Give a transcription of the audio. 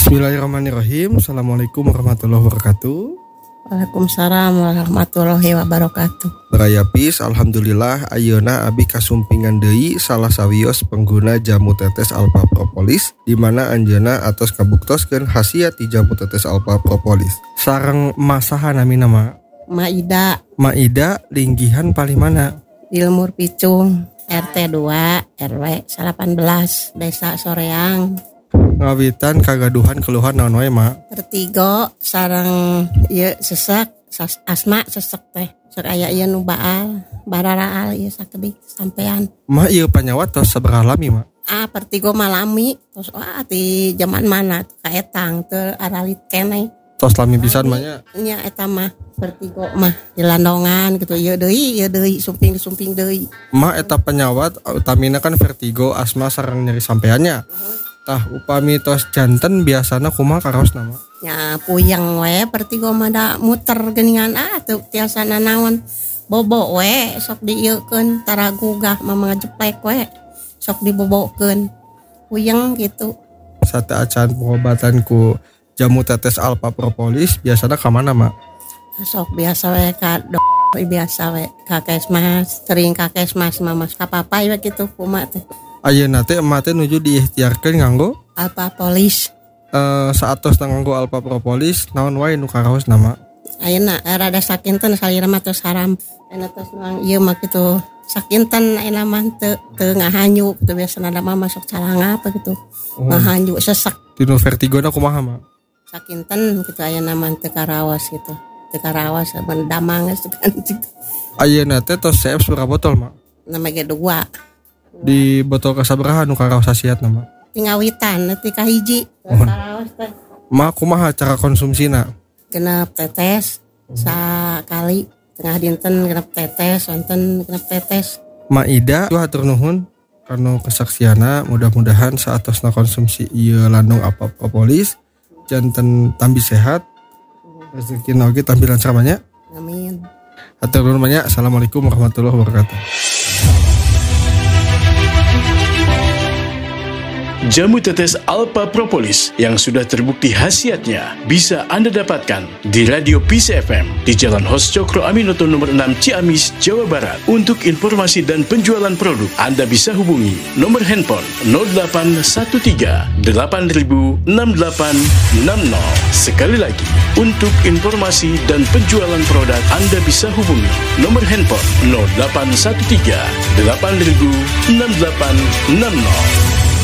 Bismillahirrahmanirrahim. Assalamualaikum warahmatullahi wabarakatuh. Waalaikumsalam warahmatullahi wabarakatuh. Berayapis, alhamdulillah ayeuna abi kasumpingan deui salah sawios pengguna jamu tetes alpha propolis di mana anjeunna atos kabuktoskeun khasiat ti jamu tetes alpha propolis. Sareng masaha nami nama Maida linggihan paling mana? Ilmur Picung, RT 2 RW 18 Desa Soreang. Ngawitan kagaduhan keluhan naon wae ma? Vertigo sareng ieu sesak asma sesek teh. Sok aya ieu nu baal, bararaal ieu sakedik sampean. Ma ieu panyawat tos sabaraha lami ma? Vertigo malami tos ti zaman mana kaetang teu aralit keneh. Tos lami pisan mah nya. Nya eta mah vertigo mah di landongan gitu ieu deui sumping deui. Ma eta penyawat utamina kan vertigo, asma sareng nyeri sampeannya. Tah upami tos janten biasana kumaha karaos nama? Ya puyeng we vertigo mah da muter geuningan teu tiasa nanaon. Bobo we sok dieukeun tara gugah mah ngajeplek we. Sok dibobokeun. Puyeng gitu. Sateacan pengobatan ku jamu tetes alpha propolis biasana ka mana ma? Sok biasa we ka biasa we ka Kesmas, sering ka Kesmas mamas ka papai we kitu kumaha teh. Ayeuna teh emak teh nuju diikhtiarkeun nganggo alpha propolis. Saatos nganggo alpha propolis naon wae nu karaos nama? Ayeuna rada sakinten salira mah tos haram. Ayeuna tos nuang ieu mah kitu sakinten ayeuna mah teu ngahanyu kitu biasana da mah masuk calanga apa gitu. Ngahanyu sesek. Tinu vertigona kumaha mah? Sakinten kitu ayeuna mah teu karaos gitu. Teu karaos mendamang geus kan gitu. Ayeuna teh tos CF sabaraha botol mah? Nama ge 2. Di botol kasabaraha nu karaos khasiat nama? Tingawitan neuti ka hiji. Karaos teh. Ma kumaha cara konsumsina? Genep tetes sakali tengah dinten genep tetes, sonten genep tetes. Maida hatur nuhun karena kesaksiana, mudah-mudahan saatosna konsumsi ieu landung alpha propolis janten tambi sehat. Rezekina oge tambi lancar banyak. Amin. Hatur nuhun banyak. Assalamualaikum warahmatullahi wabarakatuh. Jamu tetes alpha propolis yang sudah terbukti khasiatnya bisa Anda dapatkan di Radio Peace FM di Jalan Hos Cokro Aminoto nomor 6 Ciamis, Jawa Barat. Untuk informasi dan penjualan produk, Anda bisa hubungi nomor handphone 0813 8000 6860. Sekali lagi, untuk informasi dan penjualan produk, Anda bisa hubungi nomor handphone 0813 8000 6860.